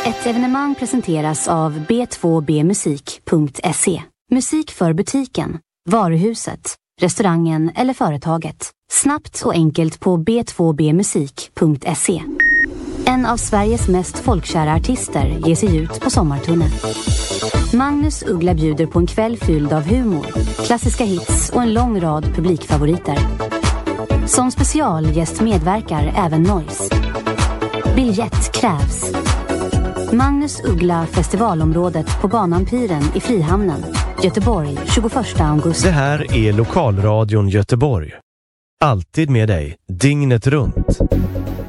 Ett evenemang presenteras av b2bmusik.se. Musik för butiken, varuhuset, restaurangen eller företaget. Snabbt och enkelt på b2bmusik.se. En av Sveriges mest folkkära artister ger sig ut på sommarturné. Magnus Uggla bjuder på en kväll fylld av humor, klassiska hits och en lång rad publikfavoriter. Som specialgäst medverkar även Noise. Biljett krävs. Magnus Uggla festivalområdet på banan Piren i Frihamnen, Göteborg, 21 augusti. Det här är Lokalradion Göteborg. Alltid med dig, dygnet runt.